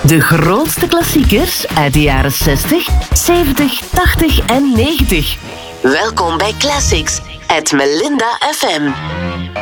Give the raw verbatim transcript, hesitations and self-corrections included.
De grootste klassiekers uit de jaren zestig, zeventig, tachtig en negentig. Welkom bij Classics at Melinda F M.